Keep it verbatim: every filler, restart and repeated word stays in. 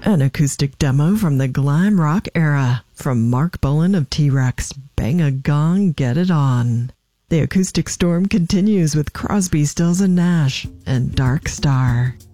An acoustic demo from the glam rock era from Mark Bolan of T-Rex, Bang a Gong, Get It On. The acoustic storm continues with Crosby, Stills and Nash and Dark Star.